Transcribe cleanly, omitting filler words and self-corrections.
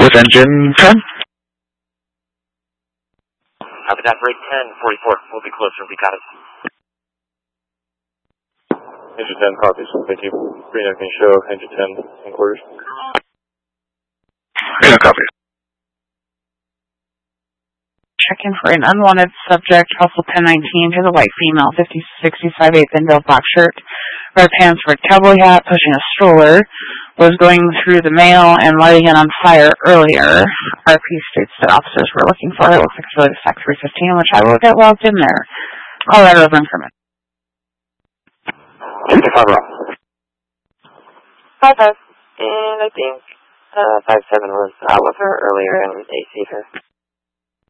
With engine 10. Copy that, rate 1044. We'll be closer. We got it. Engine 10 copies. Thank you. Green can show engine 10 in quarters. Green copy. Checking for an unwanted subject, Russell 1019. Here's a white female, 5065 8th Indale, black shirt, red pants, red cowboy hat, pushing a stroller. Was going through the mail and lighting it on fire earlier. RP states that officers were looking for it. Looks like it's related to Fact 315, which I will get logged in there. Colorado of increment. 55 Rock. 5-5. And I think 5-7 was out with her earlier and AC'd her.